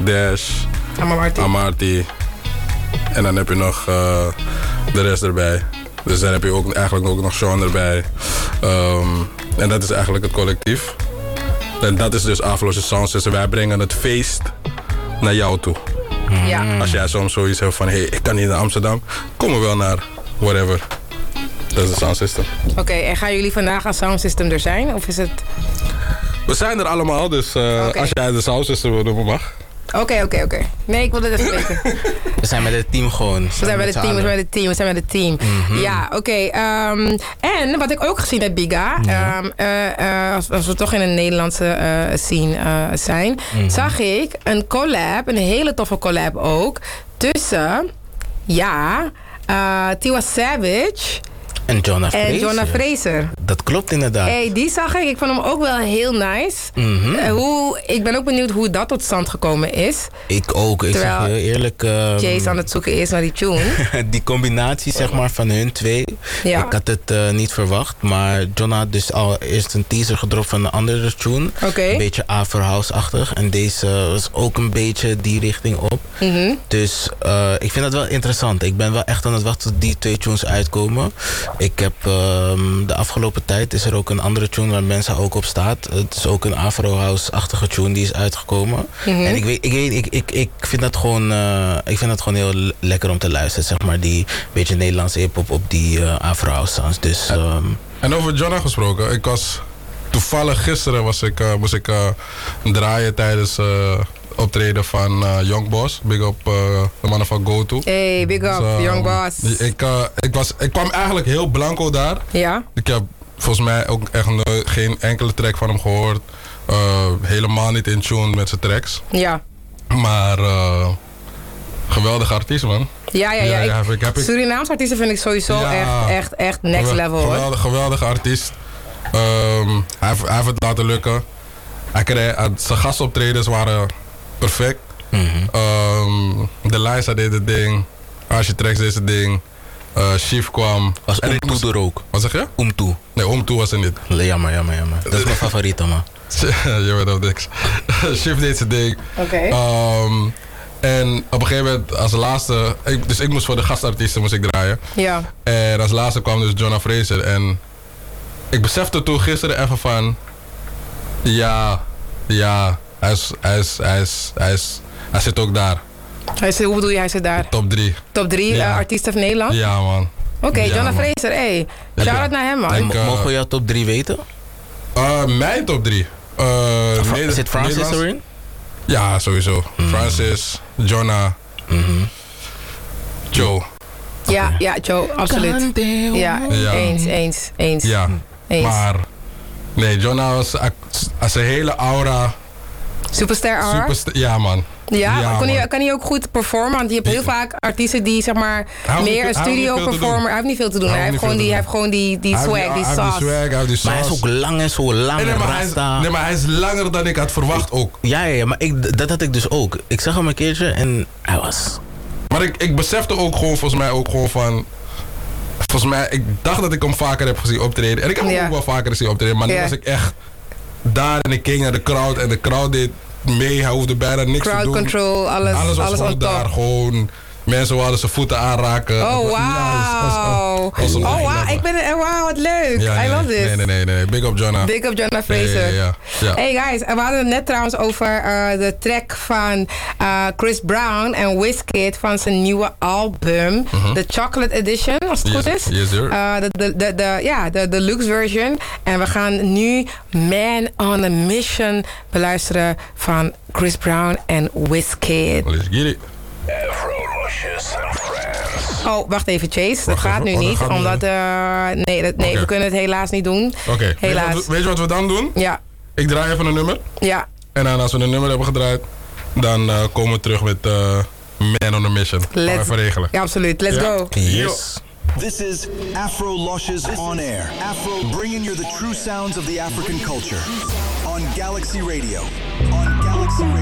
Dash, Amarty. En dan heb je nog de rest erbij. Dus dan heb je ook eigenlijk ook nog Sean erbij. En dat is eigenlijk het collectief. En dat is dus Afro Sound System. Wij brengen het feest naar jou toe. Ja. Als jij soms zoiets hebt van, ik kan niet naar Amsterdam. Kom er wel naar whatever. Dat is het Sound System. Oké, en gaan jullie vandaag als Sound System er zijn? Of is het... We zijn er allemaal, dus als jij de Sound System wil doen, mag. Oké. Nee, ik wilde het even weten. We zijn met het team gewoon. We zijn met het team. Mm-hmm. Ja, oké. En wat ik ook gezien heb, Biga... als we toch in een Nederlandse scene zijn... zag ik een collab, een hele toffe collab ook... tussen, Tiwa Savage... En Jonna Fraser. Dat klopt inderdaad. Hey, die zag ik. Ik vond hem ook wel heel nice. Ik ben ook benieuwd hoe dat tot stand gekomen is. Ik ook. Ik zeg heel eerlijk... Chase aan het zoeken is naar die tune. Die combinatie zeg maar van hun twee. Ja. Ik had het niet verwacht. Maar Jonna had dus al eerst een teaser gedropt van een andere tune. Okay. Een beetje Afro House-achtig. En deze was ook een beetje die richting op. Dus ik vind dat wel interessant. Ik ben wel echt aan het wachten tot die twee tunes uitkomen. Ik heb de afgelopen tijd is er ook een andere tune waar mensen ook op staat. Het is ook een Afro House-achtige tune die is uitgekomen. En ik vind dat gewoon heel lekker om te luisteren, zeg maar, die beetje Nederlandse hip-hop op die Afro House sounds. Dus, En over Jonna gesproken, ik was toevallig gisteren moest ik draaien tijdens optreden van Young Boss. Big up de mannen van Go To. Hey, big up, Young Boss. Ik kwam eigenlijk heel blanco daar. Ja. Ik heb volgens mij ook echt geen enkele track van hem gehoord. Helemaal niet in tune met zijn tracks. Ja. Maar geweldige artiest, man. Ja. Surinaamse artiesten vind ik sowieso echt next level, hoor. Geweldige artiest. Hij heeft het laten lukken. Zijn gastoptredens waren perfect. De Liza deed het ding. Asje Tracks deed het ding. Chief kwam. Was Omtoe er ook? Wat zeg je? Omtoe. Nee, Omtoe was er niet. Jammer. Dat is mijn favoriete, man. Je weet ook niks. Chief deed zijn ding. Oké. En op een gegeven moment als laatste... Dus ik moest voor de gastartiesten draaien. Ja. En als laatste kwam dus Jonna Fraser. En ik besefte toen gisteren even van... Hij zit ook daar. Hoe bedoel je, hij zit daar? Top 3. Top 3 artiesten van Nederland? Ja, man. Oké, Jonna Fraser, hey. Shout-out naar hem, man. Mogen we jouw top 3 weten? Mijn top 3? Zit Francis erin? Ja, sowieso. Francis, Jonna, Joe. Ja, Joe, absoluut. Ja, eens. Ja, maar... Nee, Jonna was zijn hele aura... Superster. Ja, man. Ja, kan hij ook goed performen? Want je hebt heel vaak artiesten die zeg maar meer een studio performer. Hij heeft niet veel te doen. Hij heeft gewoon die swag, die sauce. Maar hij is ook lang en zo lang. Nee, maar hij is langer dan ik had verwacht ook. Ja, maar dat had ik dus ook. Ik zag hem een keertje en hij was... Maar ik besefte ook gewoon volgens mij van... Volgens mij, ik dacht dat ik hem vaker heb gezien optreden. En ik heb hem ook wel vaker gezien optreden. Maar nu was ik echt daar en ik keek naar de crowd. En de crowd deed mee. Hij hoefde bijna niks te doen. Crowd control, alles was gewoon daar. Gewoon, mensen wilden zijn voeten aanraken. Oh, wauw. Wauw, wat leuk. I love this. Nee. Big up Jonna. Big up Jonna Fraser. Ja. Hey guys, we hadden het net trouwens over de track van Chris Brown en Wizkid van zijn nieuwe album. De Chocolate Edition, als het goed is. Yes, sir. De deluxe version. En we gaan nu Man on a Mission beluisteren van Chris Brown en Wizkid. Let's get it. Oh, wacht even, Chase. Dat gaat nu niet. Omdat, we kunnen het helaas niet doen. Oké. Helaas. Weet je wat we dan doen? Ja. Ik draai even een nummer. Ja. En dan als we een nummer hebben gedraaid, dan komen we terug met Man on a Mission. Even regelen. Ja, absoluut. Let's go. Yes. This is Afro Luscious On Air. Afro bringing you the true sounds of the African culture. On Galaxy Radio.